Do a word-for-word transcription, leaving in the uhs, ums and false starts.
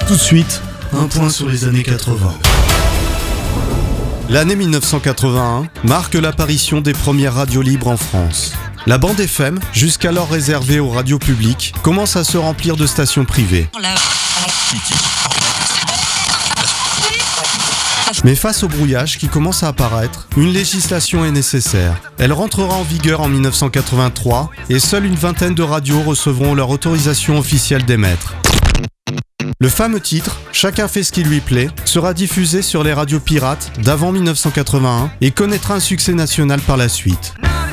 Tout de suite, un point sur les années quatre-vingts. L'année mille neuf cent quatre-vingt-un marque l'apparition des premières radios libres en France. La bande F M, jusqu'alors réservée aux radios publiques, commence à se remplir de stations privées. Mais face au brouillage qui commence à apparaître, une législation est nécessaire. Elle rentrera en vigueur en mille neuf cent quatre-vingt-trois et seule une vingtaine de radios recevront leur autorisation officielle d'émettre. Le fameux titre « Chacun fait ce qui lui plaît » sera diffusé sur les radios pirates d'avant mille neuf cent quatre-vingt-un et connaîtra un succès national par la suite.